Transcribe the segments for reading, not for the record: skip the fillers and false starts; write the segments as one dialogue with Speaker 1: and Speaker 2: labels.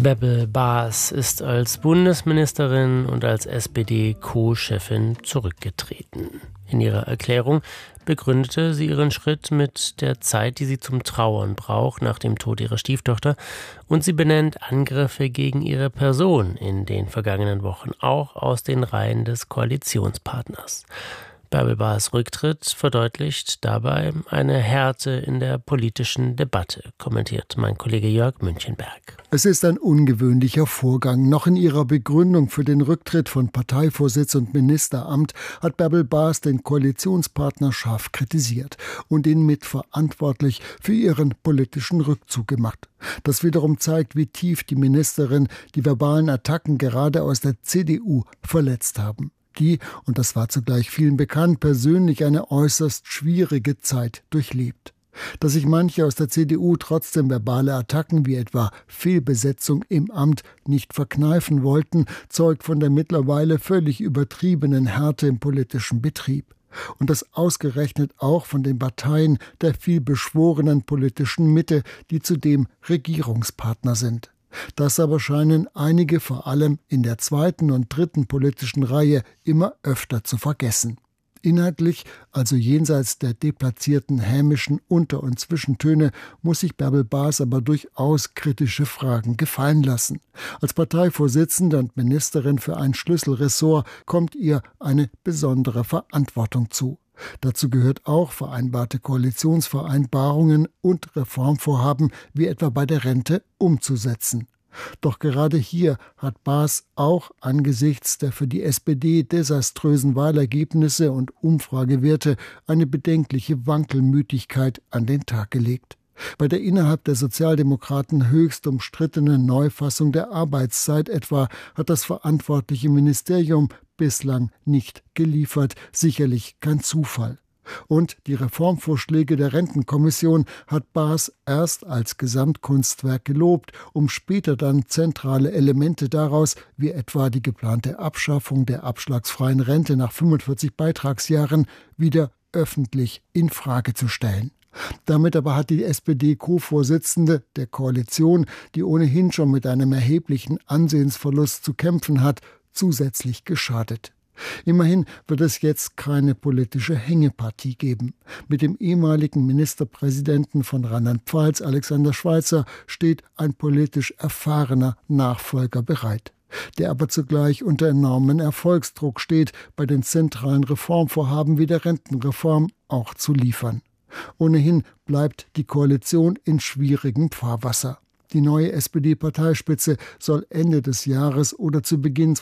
Speaker 1: Bärbel Baas ist als Bundesministerin und als SPD-Co-Chefin zurückgetreten. In ihrer Erklärung begründete sie ihren Schritt mit der Zeit, die sie zum Trauern braucht nach dem Tod ihrer Stieftochter, und sie benennt Angriffe gegen ihre Person in den vergangenen Wochen auch aus den Reihen des Koalitionspartners. Bärbel Baas' Rücktritt verdeutlicht dabei eine Härte in der politischen Debatte, kommentiert mein Kollege Jörg Münchenberg.
Speaker 2: Es ist ein ungewöhnlicher Vorgang. Noch in ihrer Begründung für den Rücktritt von Parteivorsitz und Ministeramt hat Bärbel Baas den Koalitionspartner scharf kritisiert und ihn mitverantwortlich für ihren politischen Rückzug gemacht. Das wiederum zeigt, wie tief die Ministerin die verbalen Attacken gerade aus der CDU verletzt haben, die, und das war zugleich vielen bekannt, persönlich eine äußerst schwierige Zeit durchlebt. Dass sich manche aus der CDU trotzdem verbale Attacken wie etwa Fehlbesetzung im Amt nicht verkneifen wollten, zeugt von der mittlerweile völlig übertriebenen Härte im politischen Betrieb. Und das ausgerechnet auch von den Parteien der vielbeschworenen politischen Mitte, die zudem Regierungspartner sind. Das aber scheinen einige vor allem in der zweiten und dritten politischen Reihe immer öfter zu vergessen. Inhaltlich, also jenseits der deplatzierten hämischen Unter- und Zwischentöne, muss sich Bärbel Baas aber durchaus kritische Fragen gefallen lassen. Als Parteivorsitzende und Ministerin für ein Schlüsselressort kommt ihr eine besondere Verantwortung zu. Dazu gehört auch, vereinbarte Koalitionsvereinbarungen und Reformvorhaben wie etwa bei der Rente umzusetzen. Doch gerade hier hat Baas auch angesichts der für die SPD desaströsen Wahlergebnisse und Umfragewerte eine bedenkliche Wankelmütigkeit an den Tag gelegt. Bei der innerhalb der Sozialdemokraten höchst umstrittenen Neufassung der Arbeitszeit etwa hat das verantwortliche Ministerium bislang nicht geliefert, sicherlich kein Zufall. Und die Reformvorschläge der Rentenkommission hat Baas erst als Gesamtkunstwerk gelobt, um später dann zentrale Elemente daraus, wie etwa die geplante Abschaffung der abschlagsfreien Rente nach 45 Beitragsjahren, wieder öffentlich in Frage zu stellen. Damit aber hat die SPD-Co-Vorsitzende der Koalition, die ohnehin schon mit einem erheblichen Ansehensverlust zu kämpfen hat, zusätzlich geschadet. Immerhin wird es jetzt keine politische Hängepartie geben. Mit dem ehemaligen Ministerpräsidenten von Rheinland-Pfalz, Alexander Schweitzer, steht ein politisch erfahrener Nachfolger bereit, der aber zugleich unter enormen Erfolgsdruck steht, bei den zentralen Reformvorhaben wie der Rentenreform auch zu liefern. Ohnehin bleibt die Koalition in schwierigem Fahrwasser. Die neue SPD-Parteispitze soll Ende des Jahres oder zu Beginn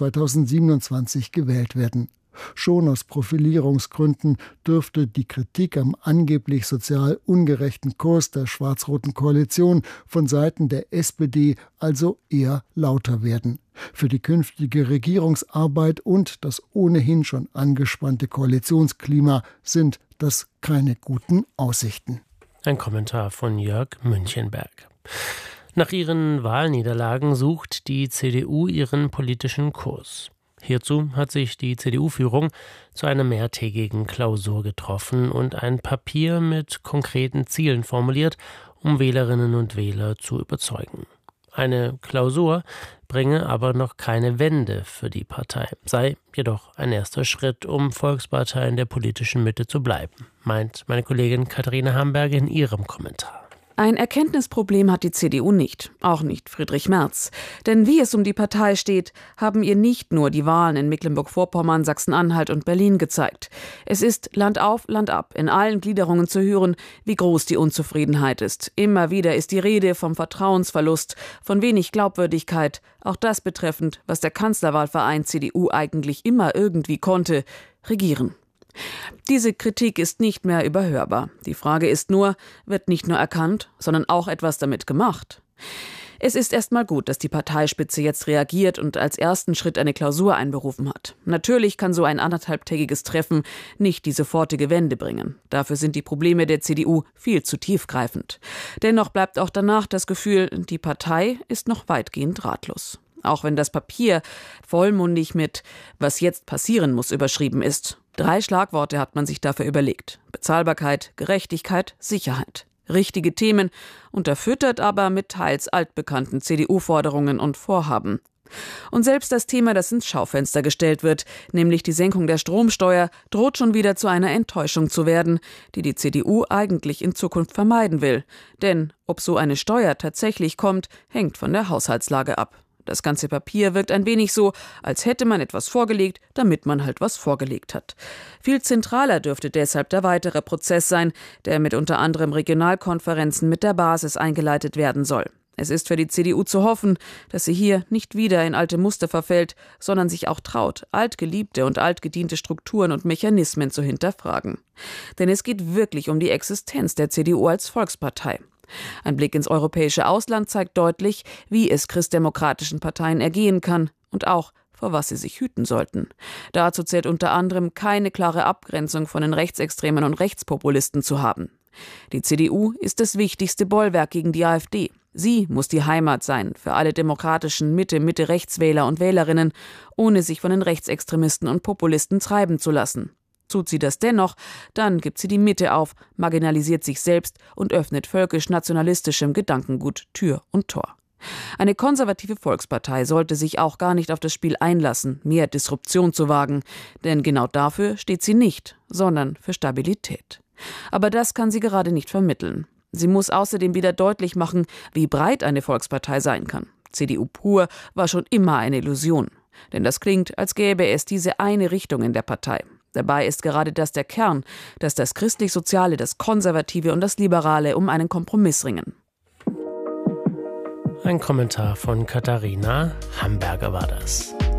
Speaker 2: 2027 gewählt werden. Schon aus Profilierungsgründen dürfte die Kritik am angeblich sozial ungerechten Kurs der schwarz-roten Koalition von Seiten der SPD also eher lauter werden. Für die künftige Regierungsarbeit und das ohnehin schon angespannte Koalitionsklima sind das keine guten Aussichten.
Speaker 1: Ein Kommentar von Jörg Münchenberg. Nach ihren Wahlniederlagen sucht die CDU ihren politischen Kurs. Hierzu hat sich die CDU-Führung zu einer mehrtägigen Klausur getroffen und ein Papier mit konkreten Zielen formuliert, um Wählerinnen und Wähler zu überzeugen. Eine Klausur bringe aber noch keine Wende für die Partei, sei jedoch ein erster Schritt, um Volkspartei in der politischen Mitte zu bleiben, meint meine Kollegin Katharina Hamberger in ihrem Kommentar.
Speaker 3: Ein Erkenntnisproblem hat die CDU nicht, auch nicht Friedrich Merz. Denn wie es um die Partei steht, haben ihr nicht nur die Wahlen in Mecklenburg-Vorpommern, Sachsen-Anhalt und Berlin gezeigt. Es ist Land auf, Land ab, in allen Gliederungen zu hören, wie groß die Unzufriedenheit ist. Immer wieder ist die Rede vom Vertrauensverlust, von wenig Glaubwürdigkeit, auch das betreffend, was der Kanzlerwahlverein CDU eigentlich immer irgendwie konnte: regieren. Diese Kritik ist nicht mehr überhörbar. Die Frage ist nur, wird nicht nur erkannt, sondern auch etwas damit gemacht? Es ist erstmal gut, dass die Parteispitze jetzt reagiert und als ersten Schritt eine Klausur einberufen hat. Natürlich kann so ein 1,5-tägiges Treffen nicht die sofortige Wende bringen. Dafür sind die Probleme der CDU viel zu tiefgreifend. Dennoch bleibt auch danach das Gefühl, die Partei ist noch weitgehend ratlos. Auch wenn das Papier vollmundig mit „Was jetzt passieren muss" überschrieben ist. 3 Schlagworte hat man sich dafür überlegt: Bezahlbarkeit, Gerechtigkeit, Sicherheit. Richtige Themen, unterfüttert aber mit teils altbekannten CDU-Forderungen und Vorhaben. Und selbst das Thema, das ins Schaufenster gestellt wird, nämlich die Senkung der Stromsteuer, droht schon wieder zu einer Enttäuschung zu werden, die CDU eigentlich in Zukunft vermeiden will. Denn ob so eine Steuer tatsächlich kommt, hängt von der Haushaltslage ab. Das ganze Papier wirkt ein wenig so, als hätte man etwas vorgelegt, damit man halt was vorgelegt hat. Viel zentraler dürfte deshalb der weitere Prozess sein, der mit unter anderem Regionalkonferenzen mit der Basis eingeleitet werden soll. Es ist für die CDU zu hoffen, dass sie hier nicht wieder in alte Muster verfällt, sondern sich auch traut, altgeliebte und altgediente Strukturen und Mechanismen zu hinterfragen. Denn es geht wirklich um die Existenz der CDU als Volkspartei. Ein Blick ins europäische Ausland zeigt deutlich, wie es christdemokratischen Parteien ergehen kann und auch, vor was sie sich hüten sollten. Dazu zählt unter anderem, keine klare Abgrenzung von den Rechtsextremen und Rechtspopulisten zu haben. Die CDU ist das wichtigste Bollwerk gegen die AfD. Sie muss die Heimat sein für alle demokratischen Mitte-Rechtswähler und Wählerinnen, ohne sich von den Rechtsextremisten und Populisten treiben zu lassen. Tut sie das dennoch, dann gibt sie die Mitte auf, marginalisiert sich selbst und öffnet völkisch-nationalistischem Gedankengut Tür und Tor. Eine konservative Volkspartei sollte sich auch gar nicht auf das Spiel einlassen, mehr Disruption zu wagen, denn genau dafür steht sie nicht, sondern für Stabilität. Aber das kann sie gerade nicht vermitteln. Sie muss außerdem wieder deutlich machen, wie breit eine Volkspartei sein kann. CDU pur war schon immer eine Illusion. Denn das klingt, als gäbe es diese eine Richtung in der Partei. Dabei ist gerade das der Kern, dass das Christlich-Soziale, das Konservative und das Liberale um einen Kompromiss ringen.
Speaker 1: Ein Kommentar von Katharina Hamberger war das.